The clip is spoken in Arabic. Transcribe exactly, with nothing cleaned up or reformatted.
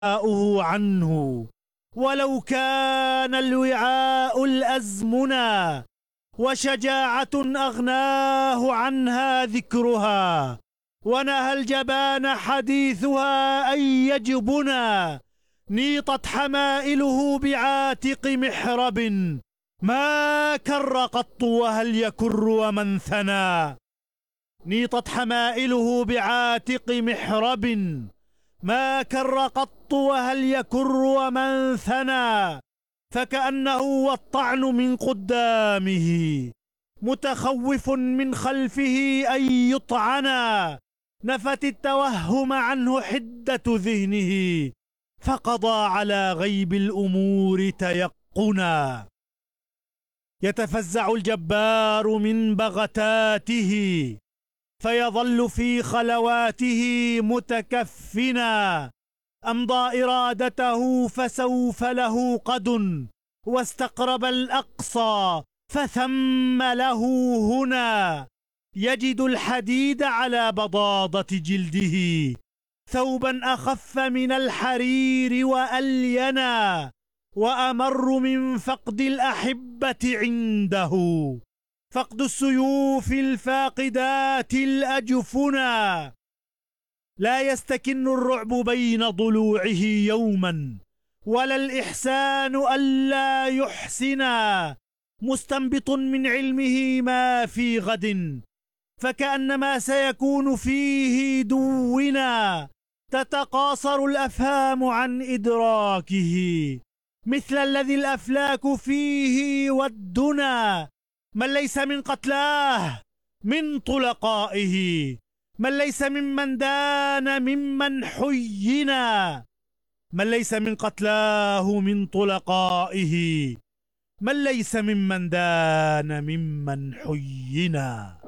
وعاؤه عنه، ولو كان الوعاء الأزمنا، وشجاعة أغناه عنها ذكرها، ونهى الجبان حديثها أن يجبنا. نيطت حمائله بعاتق محرب، ما كر قط وهل يكر ومن ثنى. نيطت حمائله بعاتق محرب، ما كر قط وهل يكر ومن ثنى. فكأنه والطعن من قدامه، متخوف من خلفه أن يطعنا. نفت التوهم عنه حدة ذهنه، فقضى على غيب الأمور تيقنا. يتفزع الجبار من بغتاته، فيظل في خلواته متكفنا. أمضى إرادته فسوف له قد، واستقرب الأقصى فثم له هنا. يجد الحديد على بضاضة جلده، ثوبا أخف من الحرير وألينا. وأمر من فقد الأحبة عنده، فقد السيوف الفاقدات الأجفنا. لا يستكن الرعب بين ضلوعه يوما، ولا الإحسان ألا يحسنا. مستنبط من علمه ما في غد، فكأنما سيكون فيه دونا. تتقاصر الأفهام عن إدراكه، مثل الذي الأفلاك فيه والدنا. من ليس من قتلاه من طلقائه، من ليس ممن دان ممن حينا. من ليس من قتلاه من طلقائه، من ليس ممن دان ممن حينا.